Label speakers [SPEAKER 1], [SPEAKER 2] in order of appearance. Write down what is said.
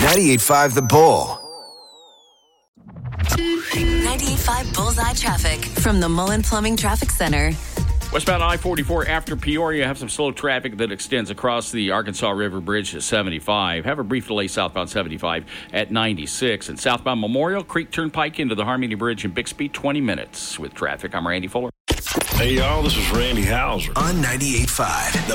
[SPEAKER 1] 98.5 The Bull.
[SPEAKER 2] 98.5 Bullseye traffic from the Mullen Plumbing Traffic Center.
[SPEAKER 3] Westbound I-44 after Peoria, have some slow traffic that extends across the Arkansas River Bridge to 75. Have a brief delay southbound 75 at 96. And southbound Memorial Creek Turnpike into the Harmony Bridge in Bixby, 20 minutes with traffic. I'm Randy Fuller.
[SPEAKER 4] Hey, y'all, this is Randy Hauser.
[SPEAKER 1] On 98.5 The